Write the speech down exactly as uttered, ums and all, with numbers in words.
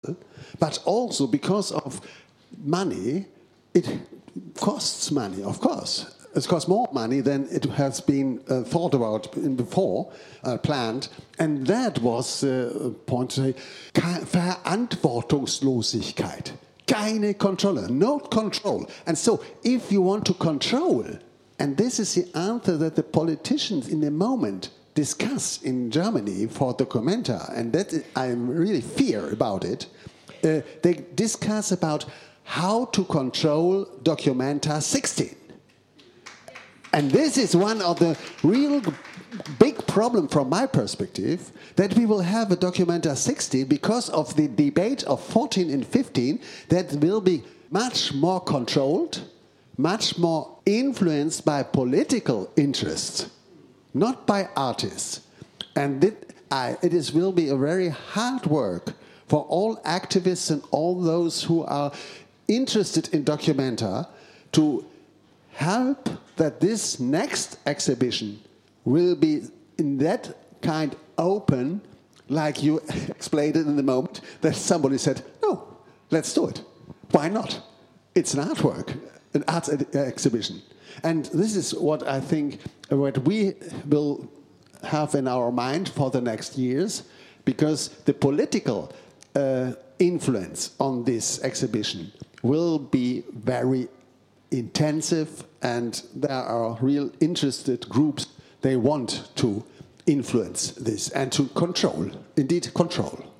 but also because of money, it costs money, of course. It costs more money than it has been uh, thought about in before, uh, planned. And that was uh, a point to say, Verantwortungslosigkeit. Keine Kontrolle, no control. And so, if you want to control, and this is the answer that the politicians in the moment discuss in Germany for Documenta, and that I really fear about it, uh, they discuss about how to control Documenta sixteen. And this is one of the real big problem from my perspective, that we will have a Documenta sixteen because of the debate of fourteen and fifteen that will be much more controlled, much more influenced by political interests, not by artists. And it, I, it is, will be a very hard work for all activists and all those who are interested in Documenta to help that this next exhibition will be in that kind open, like you explained it in the moment, that somebody said, no, let's do it. Why not? It's an artwork, an arts ed- exhibition. And this is what I think, what we will have in our mind for the next years, because the political uh, influence on this exhibition will be very intensive, and there are real interested groups. They want to influence this and to control, indeed control.